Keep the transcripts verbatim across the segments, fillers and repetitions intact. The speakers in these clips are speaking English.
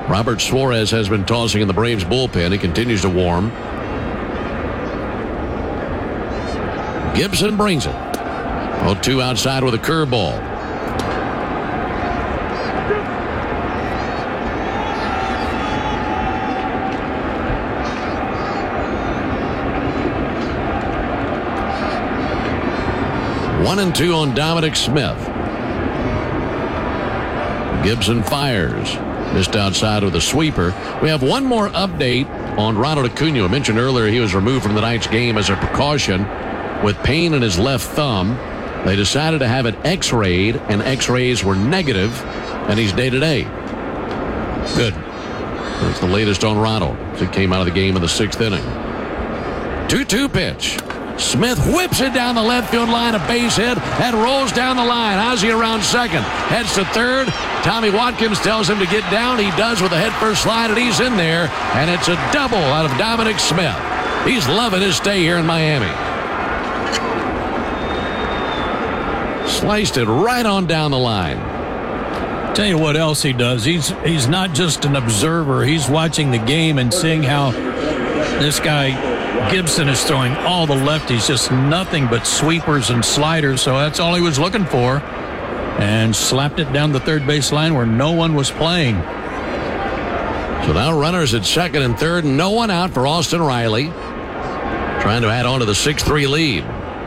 Robert Suarez has been tossing in the Braves bullpen. He continues to warm. Gibson brings it. oh two outside with a curveball. One and two on Dominic Smith. Gibson fires. Missed outside with a sweeper. We have one more update on Ronald Acuna. I mentioned earlier he was removed from tonight's game as a precaution with pain in his left thumb. They decided to have it x-rayed, and x-rays were negative, and he's day-to-day. Good. That's the latest on Ronald. He came out of the game in the sixth inning. two two pitch. Smith whips it down the left field line, a base hit, and rolls down the line. Ozzie around second. Heads to third. Tommy Watkins tells him to get down. He does with a head first slide, and he's in there. And it's a double out of Dominic Smith. He's loving his stay here in Miami. Sliced it right on down the line. Tell you what else he does. He's he's not just an observer. He's watching the game and seeing how this guy Gibson is throwing all the lefties, just nothing but sweepers and sliders. So that's all he was looking for, and slapped it down the third base line where no one was playing. So now runners at second and third, and no one out for Austin Riley, trying to add on to the six three lead.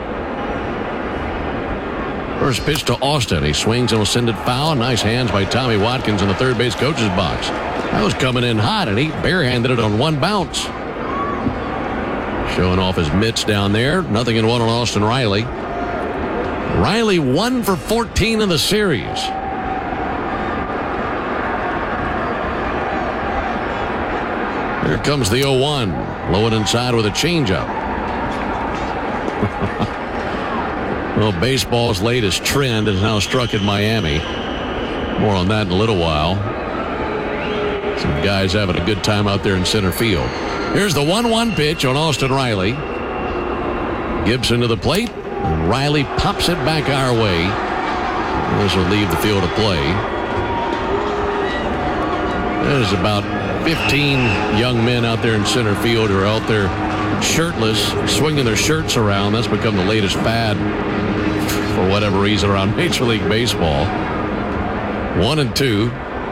First pitch to Austin. He swings and will send it foul. Nice hands by Tommy Watkins in the third base coach's box. That was coming in hot, and he barehanded it on one bounce. Showing off his mitts down there. Nothing in one on Austin Riley. Riley one for fourteen in the series. Here comes the oh one. Low and inside with a changeup. Well, baseball's latest trend is now struck in Miami. More on that in a little while. Some guys having a good time out there in center field. Here's the one one pitch on Austin Riley. Gibson to the plate. And Riley pops it back our way. This will leave the field of play. There's about fifteen young men out there in center field who are out there shirtless, swinging their shirts around. That's become the latest fad, for whatever reason, around Major League Baseball. One and two.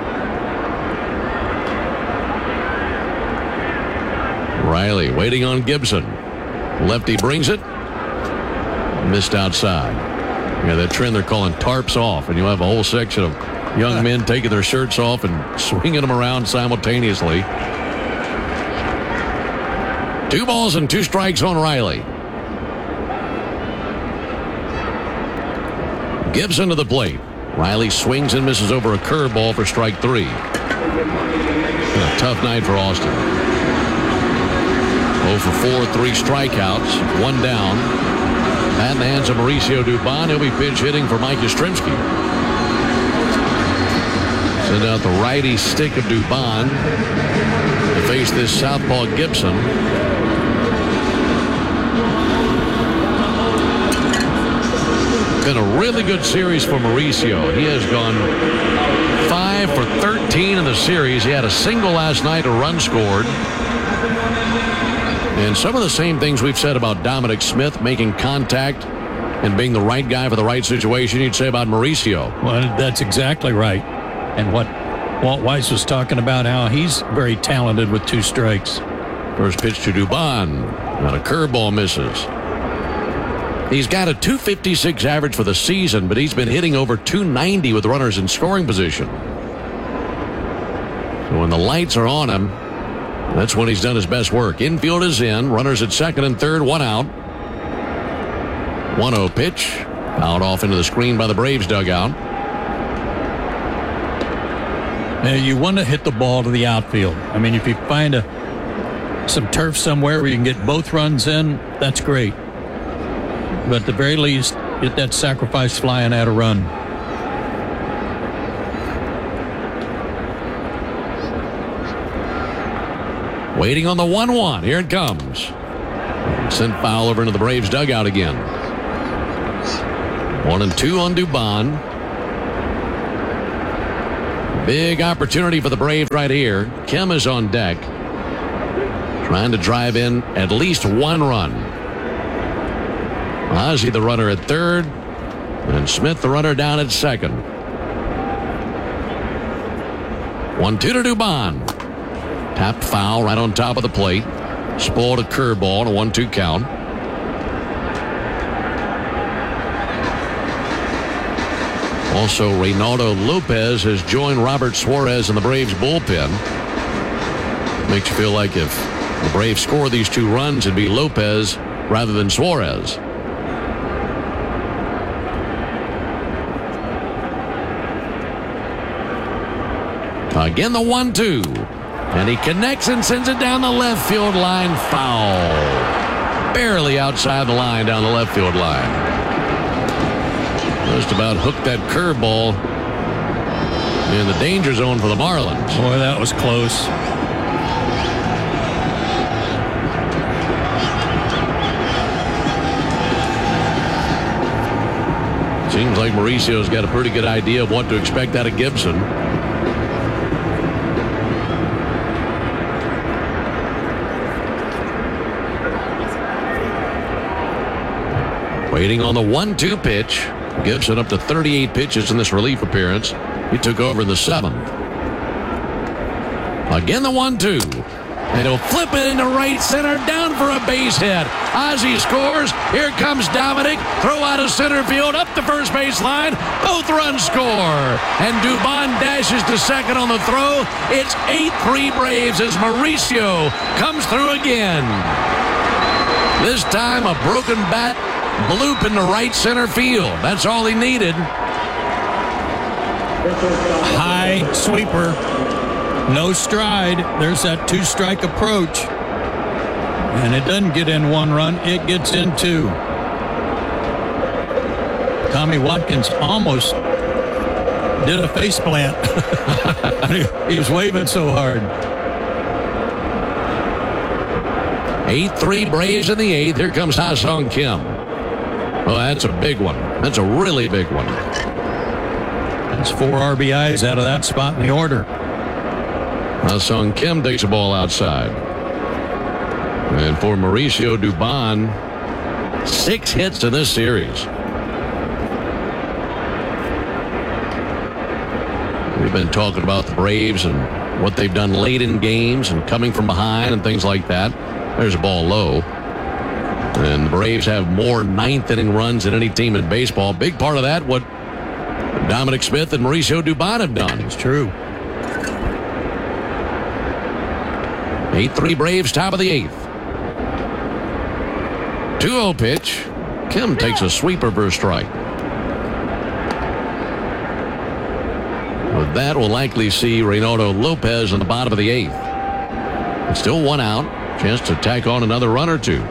Riley waiting on Gibson. Lefty brings it. Missed outside. Yeah, that trend they're calling tarps off, and you'll have a whole section of young men taking their shirts off and swinging them around simultaneously. Two balls and two strikes on Riley. Gibson to the plate. Riley swings and misses over a curveball for strike three. Been a tough night for Austin. oh for four, three strikeouts, one down. Bat in the hands of Mauricio Dubon. He'll be pinch hitting for Mike Yastrzemski. Send out the righty stick of Dubon to face this southpaw Gibson. Been a really good series for Mauricio. He has gone five for thirteen in the series. He had a single last night, a run scored. And some of the same things we've said about Dominic Smith, making contact and being the right guy for the right situation, you'd say about Mauricio. Well, that's exactly right. And what Walt Weiss was talking about, how he's very talented with two strikes. First pitch to Dubon. And a curveball misses. He's got a two fifty-six average for the season, but he's been hitting over two ninety with runners in scoring position. So when the lights are on him, that's when he's done his best work. Infield is in. Runners at second and third. One out. one oh pitch. Fouled off into the screen by the Braves dugout. Now you want to hit the ball to the outfield. I mean, if you find a some turf somewhere where you can get both runs in, that's great. But at the very least, get that sacrifice fly and add a run. Waiting on the one one. Here it comes. Sent foul over into the Braves dugout again. One and two on Dubon. Big opportunity for the Braves right here. Kim is on deck, trying to drive in at least one run. Ozzie the runner at third, and Smith the runner down at second. one two to Dubon. Tapped foul right on top of the plate. Spoiled a curveball and a one two count. Also, Reynaldo Lopez has joined Robert Suarez in the Braves bullpen. Makes you feel like if the Braves score these two runs, it'd be Lopez rather than Suarez. Again, the one two. And he connects and sends it down the left field line. Foul. Barely outside the line down the left field line. Just about hooked that curveball in the danger zone for the Marlins. Boy, that was close. Seems like Mauricio's got a pretty good idea of what to expect out of Gibson. Waiting on the one two pitch. Gibson up to thirty-eight pitches in this relief appearance. He took over in the seventh. Again, the one two. And he'll flip it into right center, down for a base hit. Ozzie scores. Here comes Dominic. Throw out of center field, up the first base line. Both runs score. And Dubon dashes to second on the throw. It's eight three Braves as Mauricio comes through again. This time a broken bat bloop in the right center field. That's all he needed. High sweeper. No stride. There's that two-strike approach. And it doesn't get in one run. It gets in two. Tommy Watkins almost did a faceplant. He was waving so hard. eight three Braves in the eighth. Here comes Ha-Seong Kim. Oh, that's a big one. That's a really big one. That's four R B Is out of that spot in the order. Ha-Seong Kim takes a ball outside. And for Mauricio Dubon, six hits in this series. We've been talking about the Braves and what they've done late in games and coming from behind and things like that. There's a ball low. And the Braves have more ninth inning runs than any team in baseball. Big part of that, what Dominic Smith and Mauricio Dubon have done. It's true. eight three Braves, top of the eighth. two oh pitch. Kim takes a sweeper for a strike. With that, we'll likely see Reynaldo Lopez in the bottom of the eighth. It's still one out. Chance to tack on another run or two.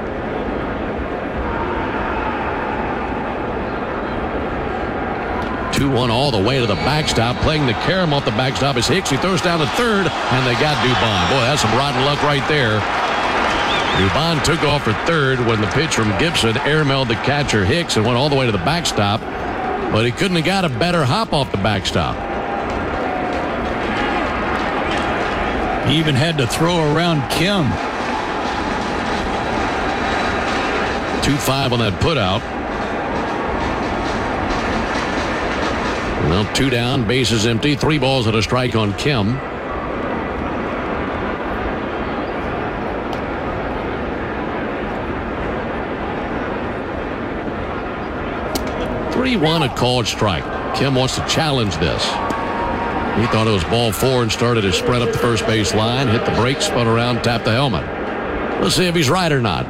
two one all the way to the backstop. Playing the carom off the backstop is Hicks. He throws down to third, and they got Dubon. Boy, that's some rotten luck right there. Dubon took off for third when the pitch from Gibson airmailed the catcher Hicks and went all the way to the backstop. But he couldn't have got a better hop off the backstop. He even had to throw around Kim. two five on that putout. Well, two down, bases empty, three balls and a strike on Kim. three one, a called strike. Kim wants to challenge this. He thought it was ball four and started to spread up the first base line, hit the brakes, spun around, tapped the helmet. Let's see if he's right or not.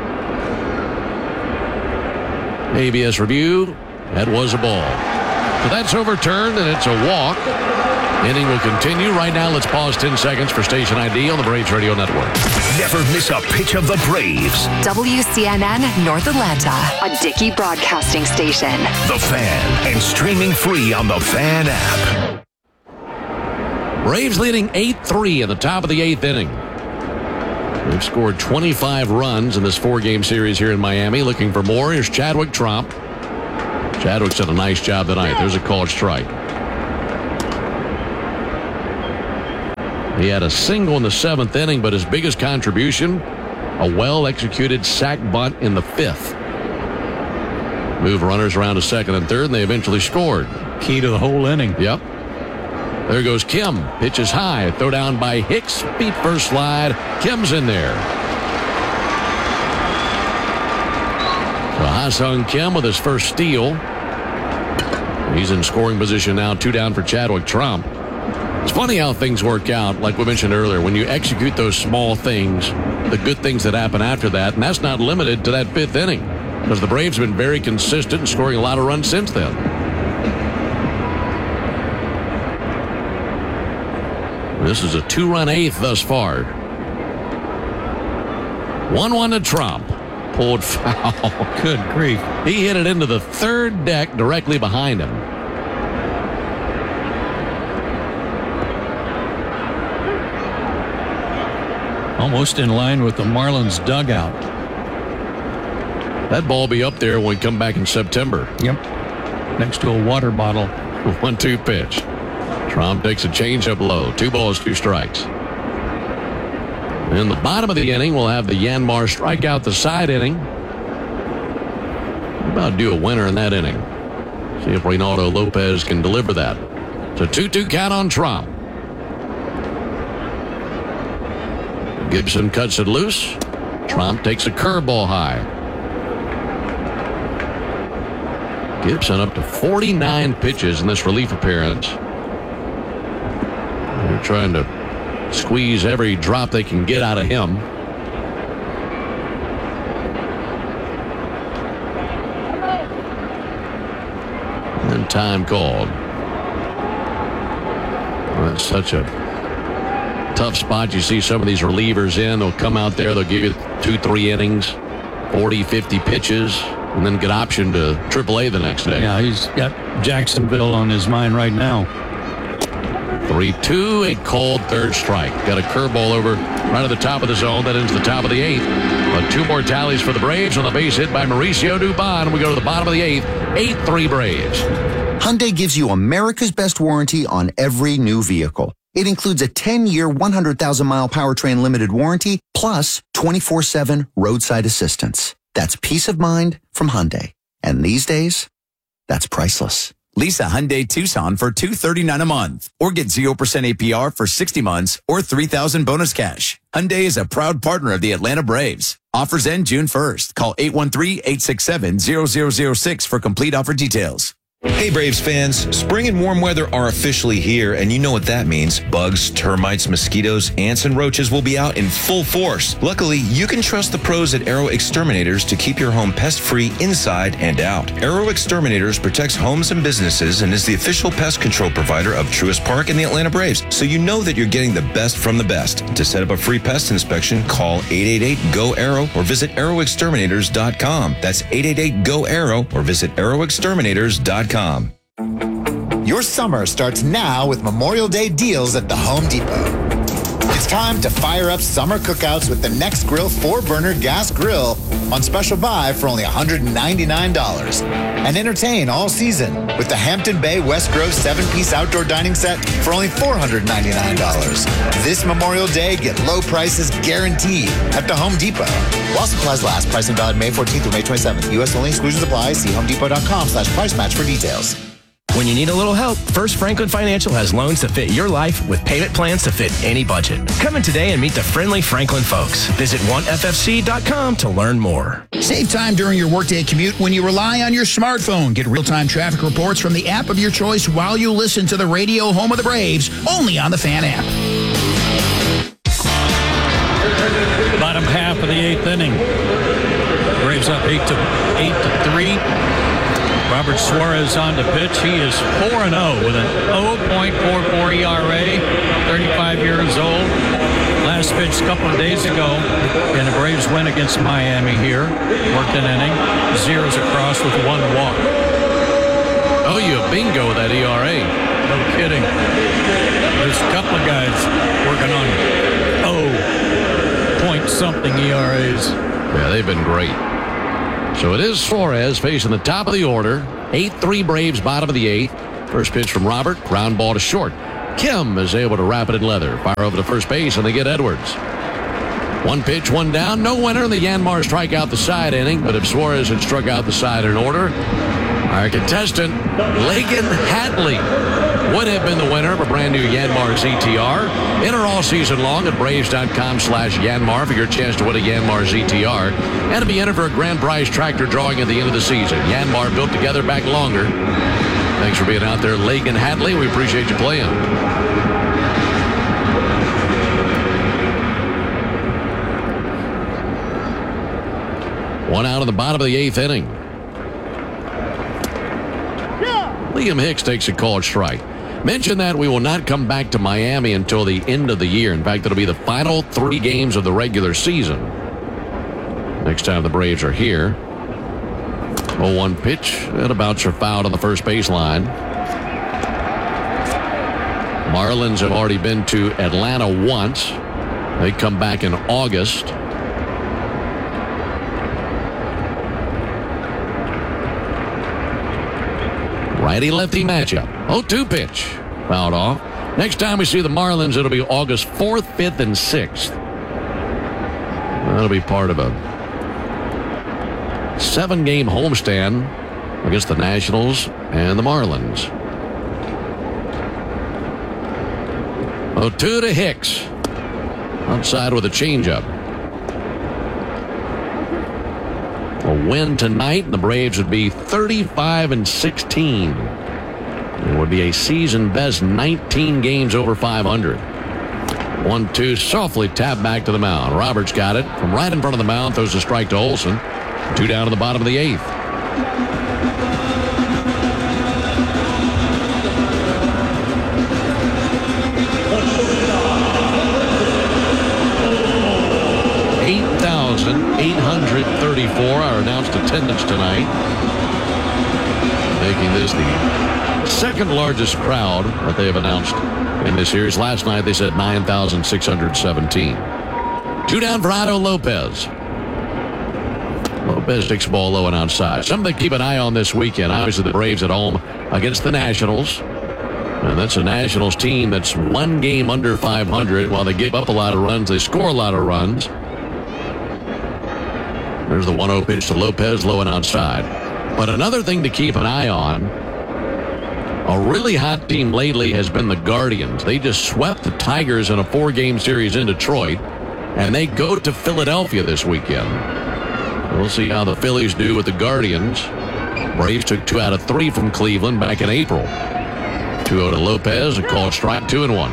A B S review, that was a ball. So that's overturned, and it's a walk. Inning will continue. Right now, let's pause ten seconds for station I D on the Braves Radio Network. Never miss a pitch of the Braves. W C N N North Atlanta, a Dickey broadcasting station. The Fan, and streaming free on the Fan app. Braves leading eight three in the top of the eighth inning. They've scored twenty-five runs in this four-game series here in Miami. Looking for more. Here's Chadwick Tromp. Chadwick's done a nice job tonight. There's a called strike. He had a single in the seventh inning, but his biggest contribution, a well-executed sac bunt in the fifth. Move runners around to second and third, and they eventually scored. Key to the whole inning. Yep. There goes Kim. Pitches high. Throw down by Hicks. Feet first slide. Kim's in there. So Ha-Sung Kim with his first steal. He's in scoring position now. Two down for Chadwick Trump. It's funny how things work out, like we mentioned earlier, when you execute those small things, the good things that happen after that, and that's not limited to that fifth inning, because the Braves have been very consistent in scoring a lot of runs since then. This is a two-run eighth thus far. one one to Trump. Pulled foul. Good grief. He hit it into the third deck directly behind him. Almost in line with the Marlins dugout. That ball be up there when we come back in September. Yep. Next to a water bottle. one two pitch. Trump takes a changeup low. Two balls, two strikes. In the bottom of the inning, we'll have the Yanmar strike out the side inning. We're about to do a winner in that inning. See if Reynaldo Lopez can deliver that. It's a two two count on Trump. Gibson cuts it loose. Trump takes a curveball high. Gibson up to forty-nine pitches in this relief appearance. They're trying to squeeze every drop they can get out of him. And then time called. Well, that's such a tough spot. You see some of these relievers in. They'll come out there. They'll give you two, three innings, forty, fifty pitches, and then get optioned to triple A the next day. Yeah, he's got Jacksonville on his mind right now. three two, a cold third strike. Got a curveball over right at the top of the zone. That ends the top of the eighth. But two more tallies for the Braves on the base hit by Mauricio Dubon. We go to the bottom of the eighth. eight three Braves. Hyundai gives you America's best warranty on every new vehicle. It includes a ten-year, one hundred thousand mile powertrain limited warranty, plus twenty-four seven roadside assistance. That's peace of mind from Hyundai. And these days, that's priceless. Lease a Hyundai Tucson for two hundred thirty-nine dollars a month, or get zero percent A P R for sixty months or three thousand dollars bonus cash. Hyundai is a proud partner of the Atlanta Braves. Offers end June first. Call eight one three, eight six seven, zero zero zero six for complete offer details. Hey Braves fans, spring and warm weather are officially here, and you know what that means. Bugs, termites, mosquitoes, ants, and roaches will be out in full force. Luckily, you can trust the pros at Aero Exterminators to keep your home pest-free inside and out. Aero Exterminators protects homes and businesses and is the official pest control provider of Truist Park and the Atlanta Braves, so you know that you're getting the best from the best. To set up a free pest inspection, call eight eight eight, G O, A R O or visit aero exterminators dot com. That's eight eight eight, G O, A R O or visit aero exterminators dot com. Your summer starts now with Memorial Day deals at the Home Depot. It's time to fire up summer cookouts with the Nextgrill four burner gas grill on special buy for only one hundred ninety-nine dollars. And entertain all season with the Hampton Bay West Grove seven piece outdoor dining set for only four hundred ninety-nine dollars. This Memorial Day, get low prices guaranteed at the Home Depot. While supplies last, pricing valid May fourteenth through May twenty-seventh. U S only, exclusions apply. See homedepot.com slash price match for details. When you need a little help, First Franklin Financial has loans to fit your life with payment plans to fit any budget. Come in today and meet the friendly Franklin folks. Visit one f f c dot com to learn more. Save time during your workday commute when you rely on your smartphone. Get real-time traffic reports from the app of your choice while you listen to the radio home of the Braves, only on the Fan app. Bottom half of the eighth inning. Braves up eight to eight to three. Robert Suarez on the pitch. He is four and oh with an oh point four four E R A, thirty-five years old. Last pitch a couple of days ago, and the Braves win against Miami here. Worked an inning, zeros across with one walk. Oh, you bingo that E R A. No kidding. There's a couple of guys working on oh point something E R As. Yeah, they've been great. So it is Suarez facing the top of the order. eight three Braves, bottom of the eighth. First pitch from Robert, ground ball to short. Kim is able to wrap it in leather. Fire over to first base, and they get Edwards. One pitch, one down. No winner. The Yanmar strike out the side inning, but if Suarez had struck out the side in order, our contestant, Lagan Hadley, would have been the winner of a brand new Yanmar Z T R. Enter all season long at Braves.com slash Yanmar for your chance to win a Yanmar Z T R and to be entered for a grand prize tractor drawing at the end of the season. Yanmar built together back longer. Thanks for being out there, Lagan Hadley. We appreciate you playing. One out of the bottom of the eighth inning. Liam Hicks takes a called strike. Mention that we will not come back to Miami until the end of the year. In fact, it'll be the final three games of the regular season. Next time the Braves are here. oh one pitch and a bouncer fouled on the first baseline. Marlins have already been to Atlanta once. They come back in August. Righty-lefty matchup. oh two pitch. Fouled off. Next time we see the Marlins, it'll be August fourth, fifth, and sixth. That'll be part of a seven-game homestand against the Nationals and the Marlins. oh two to Hicks. Outside with a changeup. A win tonight, and the Braves would be thirty-five and sixteen. It would be a season-best nineteen games over five hundred. one two, softly tapped back to the mound. Roberts got it from right in front of the mound, throws a strike to Olson. Two down to the bottom of the eighth. eight thousand eight hundred thirty-four, our announced attendance tonight, making this the second largest crowd that they have announced in this series. Last night they said nine thousand six hundred seventeen. Two down for Otto Lopez. Lopez takes the ball low and outside. Something to keep an eye on this weekend. Obviously the Braves at home against the Nationals. And that's a Nationals team that's one game under five hundred. While they give up a lot of runs, they score a lot of runs. There's the one oh pitch to Lopez, low and outside. But another thing to keep an eye on, a really hot team lately has been the Guardians. They just swept the Tigers in a four-game series in Detroit, and they go to Philadelphia this weekend. We'll see how the Phillies do with the Guardians. Braves took two out of three from Cleveland back in April. two oh to Lopez, a called strike, two and one.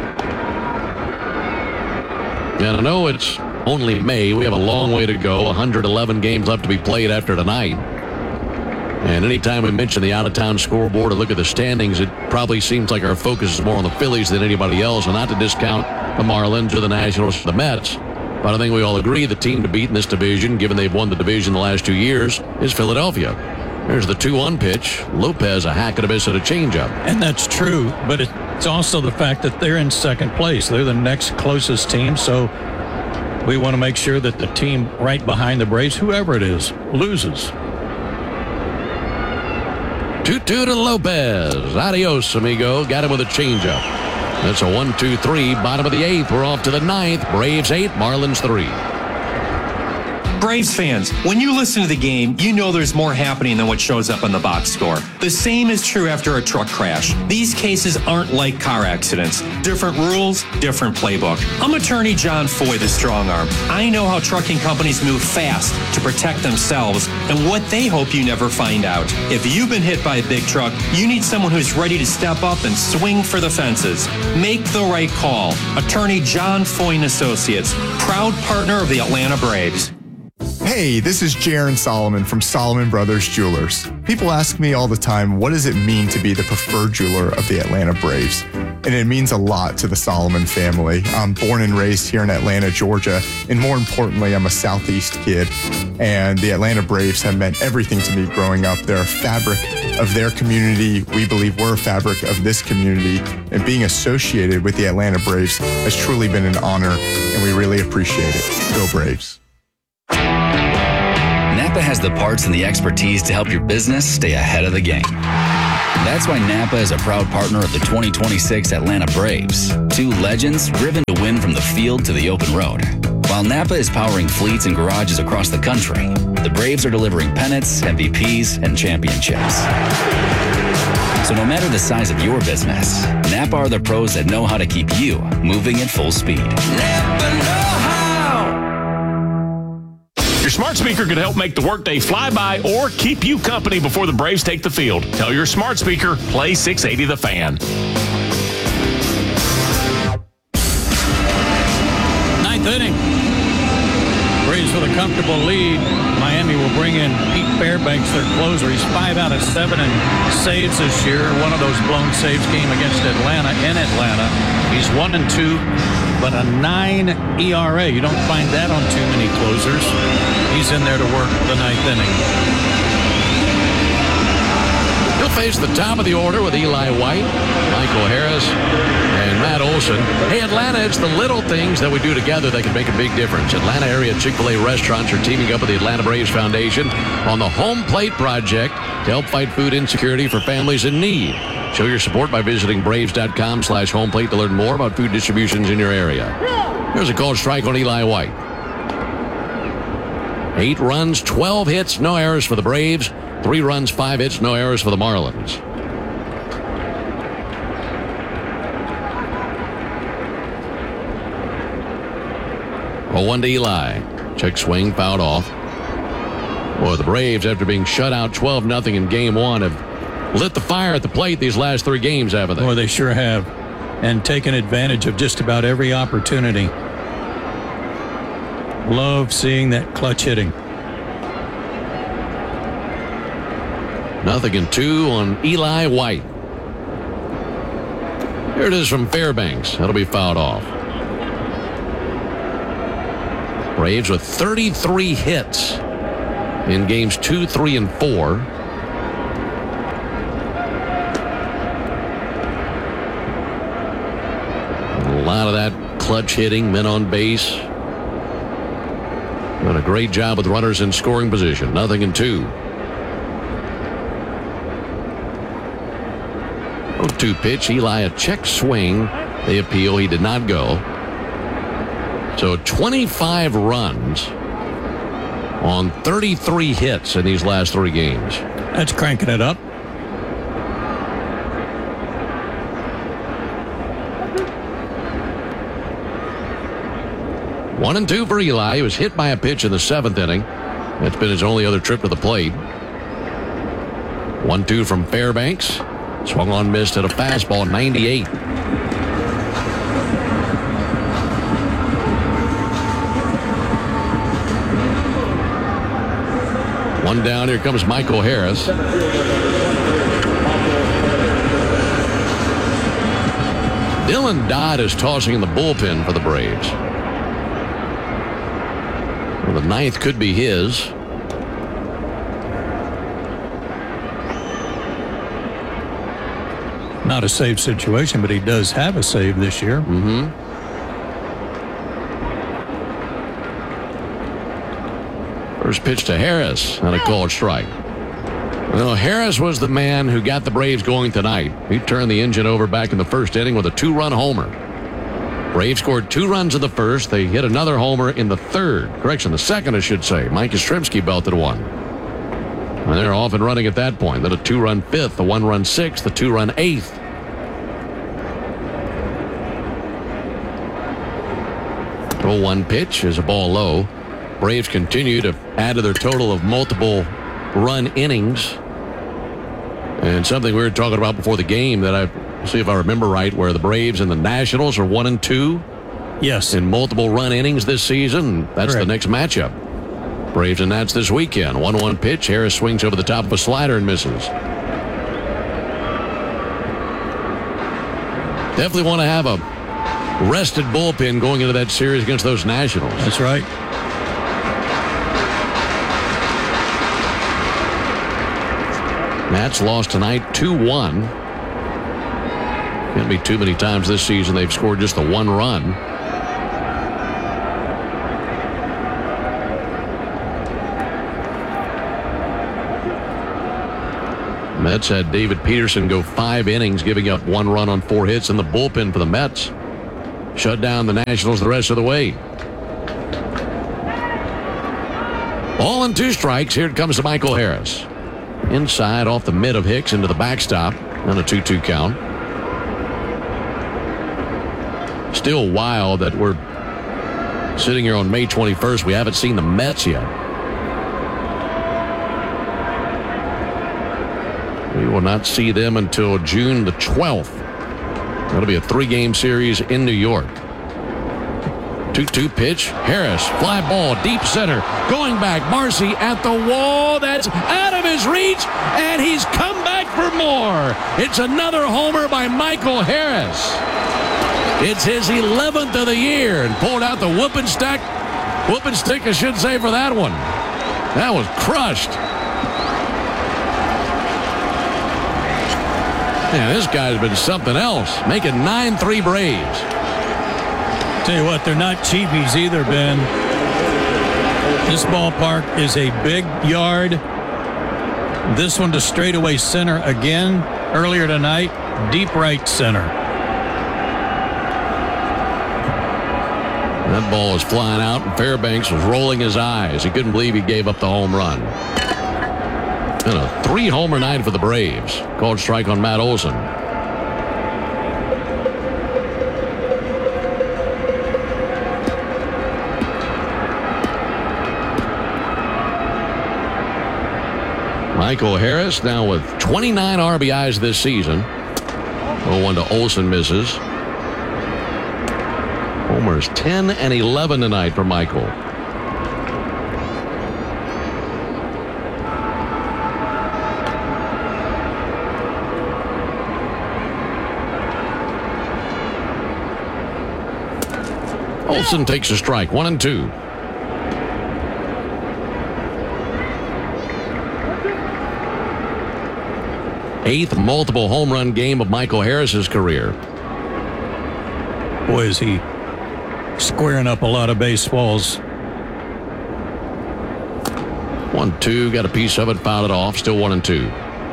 And I know it's only May. We have a long way to go. one hundred eleven games left to be played after tonight. And anytime we mention the out-of-town scoreboard or look at the standings, it probably seems like our focus is more on the Phillies than anybody else. And not to discount the Marlins or the Nationals or the Mets. But I think we all agree the team to beat in this division, given they've won the division the last two years, is Philadelphia. There's the two one pitch. Lopez, a hack and a miss at a changeup. And that's true, but it's also the fact that they're in second place. They're the next closest team, so we want to make sure that the team right behind the Braves, whoever it is, loses. two two to Lopez. Adios, amigo. Got him with a changeup. That's a one two three. Bottom of the eighth. We're off to the ninth. Braves eight, Marlins three. Braves fans, when you listen to the game, you know there's more happening than what shows up on the box score. The same is true after a truck crash. These cases aren't like car accidents. Different rules, different playbook. I'm attorney John Foy, the strong arm. I know how trucking companies move fast to protect themselves and what they hope you never find out. If you've been hit by a big truck, you need someone who's ready to step up and swing for the fences. Make the right call. Attorney John Foy and Associates, proud partner of the Atlanta Braves. Hey, this is Jaron Solomon from Solomon Brothers Jewelers. People ask me all the time, what does it mean to be the preferred jeweler of the Atlanta Braves? And it means a lot to the Solomon family. I'm born and raised here in Atlanta, Georgia, and more importantly, I'm a Southeast kid. And the Atlanta Braves have meant everything to me growing up. They're a fabric of their community. We believe we're a fabric of this community. And being associated with the Atlanta Braves has truly been an honor, and we really appreciate it. Go Braves. Napa has the parts and the expertise to help your business stay ahead of the game. That's why Napa is a proud partner of the twenty twenty-six Atlanta Braves. Two legends driven to win from the field to the open road. While Napa is powering fleets and garages across the country, the Braves are delivering pennants, M V Ps, and championships. So no matter the size of your business, Napa are the pros that know how to keep you moving at full speed. Napa know-how! Your smart speaker could help make the workday fly by or keep you company before the Braves take the field. Tell your smart speaker, play six eighty The Fan. Ninth inning. Braves with a comfortable lead. Miami will bring in Pete Fairbanks, their closer. He's five out of seven in saves this year. One of those blown saves came against Atlanta in Atlanta. He's one and two, but a nine E R A. You don't find that on too many closers. He's in there to work the ninth inning. He'll face the top of the order with Eli White, Michael Harris, and Matt Olson. Hey, Atlanta, it's the little things that we do together that can make a big difference. Atlanta area Chick-fil-A restaurants are teaming up with the Atlanta Braves Foundation on the Home Plate Project to help fight food insecurity for families in need. Show your support by visiting braves.com slash home plate to learn more about food distributions in your area. Here's a called strike on Eli White. Eight runs, twelve hits, no errors for the Braves. Three runs, five hits, no errors for the Marlins. oh one to Eli. Check swing, fouled off. Boy, the Braves, after being shut out twelve nothing in game one, have lit the fire at the plate these last three games, haven't they? Boy, they sure have. And taken advantage of just about every opportunity. Love seeing that clutch hitting. Nothing in two on Eli White. Here it is from Fairbanks. That'll be fouled off. Braves with thirty-three hits in games two, three, and four. A lot of that clutch hitting, men on base. Done a great job with runners in scoring position. Nothing in two. oh two pitch. Eli a check swing. They appeal. He did not go. So twenty-five runs on thirty-three hits in these last three games. That's cranking it up. One and two for Eli. He was hit by a pitch in the seventh inning. That's been his only other trip to the plate. One two from Fairbanks. Swung on, missed at a fastball, ninety-eight. One down. Here comes Michael Harris. Dylan Dodd is tossing in the bullpen for the Braves. Well, the ninth could be his. Not a save situation, but he does have a save this year. Mm-hmm. First pitch to Harris on a called strike. Well, Harris was the man who got the Braves going tonight. He turned the engine over back in the first inning with a two-run homer. Braves scored two runs in the first. They hit another homer in the third. Correction, the second, I should say. Mike Yastrzemski belted one. And they're off and running at that point. Then a two-run fifth, a one-run sixth, a two-run eighth. oh one pitch is a ball low. Braves continue to add to their total of multiple run innings. And something we were talking about before the game that I see if I remember right, where the Braves and the Nationals are one and two. Yes. In multiple run innings this season. That's Correct. The next matchup. Braves and Nats this weekend. one one pitch. Harris swings over the top of a slider and misses. Definitely want to have a rested bullpen going into that series against those Nationals. That's right. Nats lost tonight two one. Can't be too many times this season they've scored just the one run. Mets had David Peterson go five innings, giving up one run on four hits in the bullpen for the Mets. Shut down the Nationals the rest of the way. Ball and two strikes. Here it comes to Michael Harris. Inside off the mid of Hicks into the backstop on a two two count. Still wild that we're sitting here on May twenty-first. We haven't seen the Mets yet. We will not see them until June the twelfth. That'll be a three-game series in New York. two two pitch. Harris, fly ball, deep center. Going back, Marcy at the wall. That's out of his reach, and he's come back for more. It's another homer by Michael Harris. It's his eleventh of the year, and pulled out the whooping stick. Whooping stick, I should say, for that one. That was crushed. Man, this guy's been something else. Making nine three Braves. Tell you what, they're not cheapies either, Ben. This ballpark is a big yard. This one to straightaway center again earlier tonight. Deep right center. That ball was flying out, and Fairbanks was rolling his eyes. He couldn't believe he gave up the home run. And a three-homer night for the Braves. Called strike on Matt Olson. Michael Harris now with twenty-nine R B Is this season. oh one to Olson misses. Homers ten and eleven tonight for Michael. Olson takes a strike, one and two. Eighth multiple home run game of Michael Harris's career. Boy, is he squaring up a lot of baseballs. One, two, got a piece of it, fouled it off, still one and two.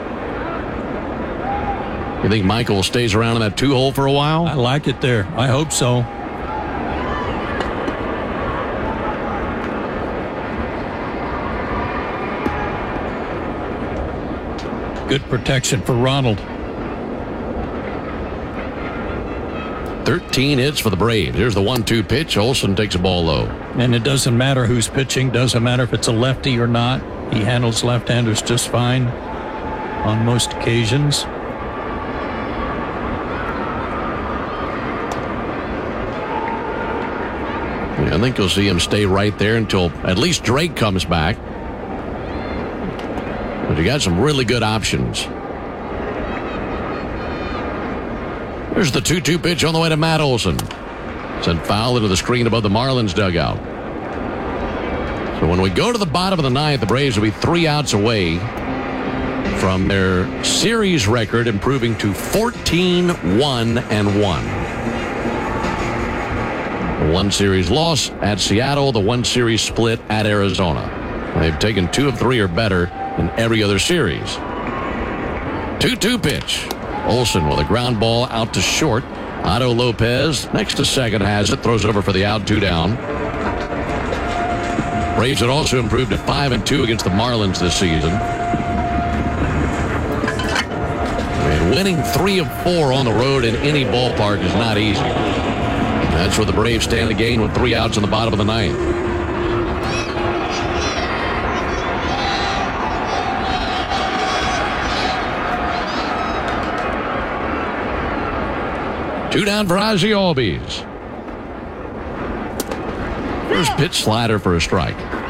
You think Michael stays around in that two hole for a while? I like it there. I hope so. Good protection for Ronald. thirteen hits for the Braves. Here's the one two pitch. Olson takes a ball low. And it doesn't matter who's pitching. Doesn't matter if it's a lefty or not. He handles left-handers just fine on most occasions. Yeah, I think you'll see him stay right there until at least Drake comes back. But you got some really good options. There's the two two pitch on the way to Matt Olson. Sent foul into the screen above the Marlins dugout. So when we go to the bottom of the ninth, the Braves will be three outs away from their series record improving to fourteen one and one. The one series loss at Seattle, the one series split at Arizona. They've taken two of three or better in every other series. two two pitch. Olson with a ground ball out to short. Otto Lopez next to second has it. Throws over for the out, two down. Braves had also improved to five and two against the Marlins this season. I mean, winning three of four on the road in any ballpark is not easy. That's where the Braves stand to gain with three outs in the bottom of the ninth. Two down for Ozzie Albies. First pitch slider for a strike.